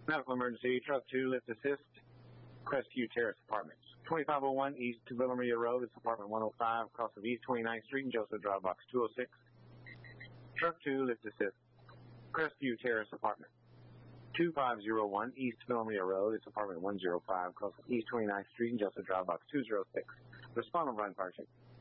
Medical emergency, truck 2, lift assist, Crestview Terrace Apartments. 2501 East Villa Maria Road, it's apartment 105, across of East 29th Street and Joseph Drive, box 206. Truck 2, lift assist, Crestview Terrace Apartment. 2501 East Villa Maria Road, it's apartment 105, across of East 29th Street and Joseph Drive, box 206. Respond on Brian Park.